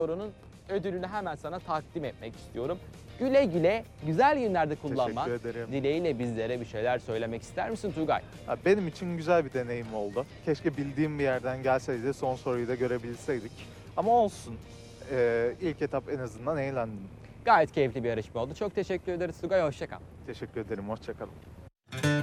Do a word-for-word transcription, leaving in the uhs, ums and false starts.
sorunun ödülünü hemen sana takdim etmek istiyorum. Güle güle, güzel günlerde kullanmak Teşekkür ederim. dileğiyle bizlere bir şeyler söylemek ister misin Turgay? Ha, Benim için güzel bir deneyim oldu. Keşke bildiğim bir yerden gelseydi, son soruyu da görebilseydik. Ama olsun. Ee, ilk etap en azından eğlendim. Gayet keyifli bir yarışma oldu. Çok teşekkür ederiz Turgay, hoşça kal. Teşekkür ederim, hoşça kalın.